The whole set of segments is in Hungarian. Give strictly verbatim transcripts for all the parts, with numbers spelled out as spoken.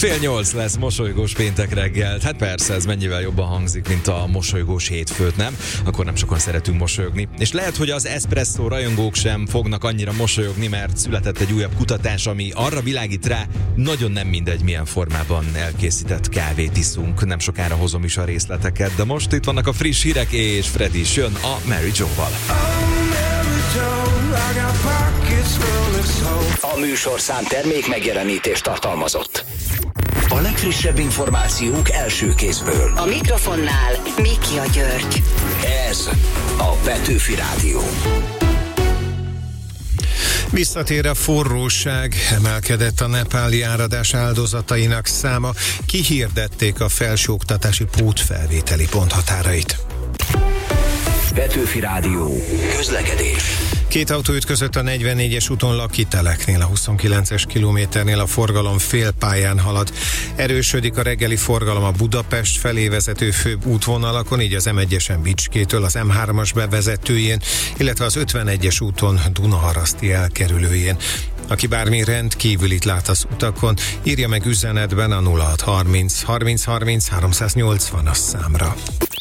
Fél nyolc lesz, mosolygós péntek reggel. Hát persze, ez mennyivel jobban hangzik, mint a mosolygós hétfőt, nem? Akkor nem sokan szeretünk mosolyogni. És lehet, hogy az Espresso rajongók sem fognak annyira mosolyogni, mert született egy újabb kutatás, ami arra világít rá, nagyon nem mindegy, milyen formában elkészített kávét iszunk. Nem sokára hozom is a részleteket, de most itt vannak a friss hírek, és Freddy is jön a Mary Jo-val. A műsorszám termék megjelenítést tartalmazott. A legfrissebb információk első kézből. A mikrofonnál Miki György. Ez a Petőfi Rádió. Visszatér a forróság, emelkedett a nepáli áradás áldozatainak száma, kihirdették a felsőoktatási pótfelvételi ponthatárait. Petőfi Rádió. Közlekedés. Két autó ütközött a negyvennégyes úton Lakiteleknél, a huszonkilences kilométernél a forgalom félpályán halad. Erősödik a reggeli forgalom a Budapest felé vezető főbb útvonalakon, így az em egyesen Bicskétől az em hármas bevezetőjén, illetve az ötvenegyes úton Dunaharaszti elkerülőjén. Aki bármi rendkívülit lát az utakon, írja meg üzenetben a nulla hat harminc harminc harminc háromszáznyolcvanas számra.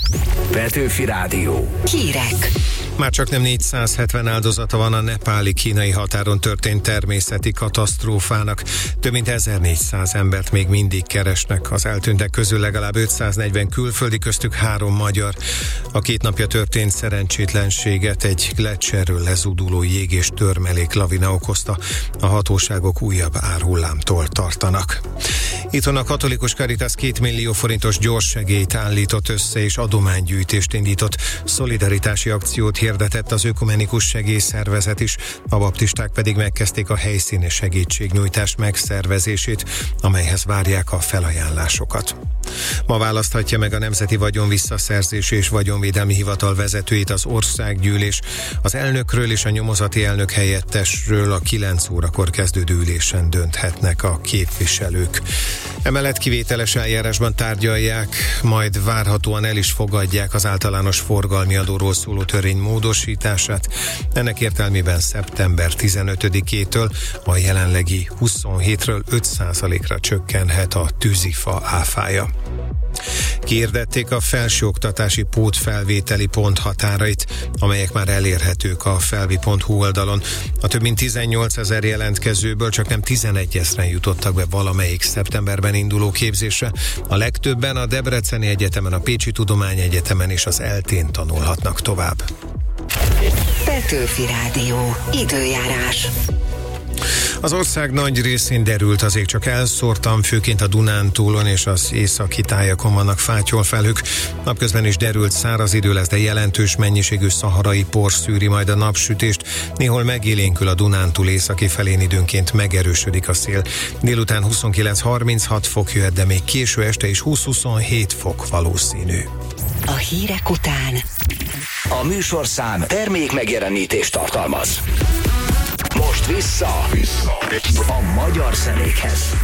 Petőfi Rádió. Hírek. Már csak nem négyszázhetven áldozata van a nepáli-kínai határon történt természeti katasztrófának. Több mint ezernégyszáz embert még mindig keresnek. Az eltűntek közül legalább ötszáznegyven külföldi, köztük három magyar. A két napja történt szerencsétlenséget egy gleccserről lezúduló jég és törmelék lavina okozta. A hatóságok újabb árhullámtól tartanak. Itthon a Katolikus Caritas két millió forintos gyorssegélyt állított össze és adománygyűjtést indított. Szolidaritási akciót hirdetett az ökumenikus segélyszervezet is, a baptisták pedig megkezdték a helyszíni segítségnyújtás megszervezését, amelyhez várják a felajánlásokat. Ma választhatja meg a Nemzeti Vagyonvisszaszerzési és Vagyonvédelmi Hivatal vezetőit az országgyűlés. Az elnökről és a nyomozati elnök helyettesről a kilenc órakor kezdődő ülésen dönthetnek a képviselők. Emellett kivételes eljárásban tárgyalják, majd várhatóan el is fogadják az általános forgalmi adóról szóló törvény módosítását. Ennek értelmében szeptember tizenötödikétől a jelenlegi huszonhétről öt százalékra csökkenhet a tűzifa áfája. Kihirdették a felsőoktatási pótfelvételi ponthatárait, amelyek már elérhetők a felvi pont hu oldalon. A több mint tizennyolcezer jelentkezőből csak nem tizenegyezren jutottak be valamelyik szeptemberben induló képzésre. A legtöbben a Debreceni Egyetemen, a Pécsi Tudományegyetemen és az eltén tanulhatnak tovább. Petőfi Rádió. Időjárás. Az ország nagy részén derült az ég, csak elszórtan, főként a Dunántúlon és az északi tájakon vannak fátyolfelhők. Napközben is derült, száraz idő lesz, de jelentős mennyiségű szaharai por szűri majd a napsütést. Néhol megélénkül a Dunántúl északi felén, időnként megerősödik a szél. Délután huszonkilenc-harminchat fok jöhet, de még késő este is húsz-huszonhét fok valószínű. A hírek után A műsorszám termék megjelenítést tartalmaz. Most vissza, vissza a magyar zenékhez.